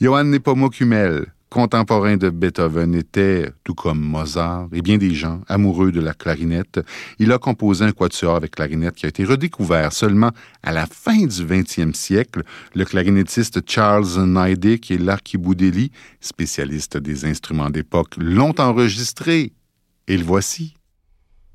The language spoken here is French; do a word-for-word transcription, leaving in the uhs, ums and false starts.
Johann Nepomuk Hummel, contemporain de Beethoven, était, tout comme Mozart et bien des gens, amoureux de la clarinette. Il a composé un quatuor avec clarinette qui a été redécouvert seulement à la fin du vingtième siècle. Le clarinettiste Charles Neidig et Larky Boudeli, spécialiste des instruments d'époque, l'ont enregistré. Et le voici.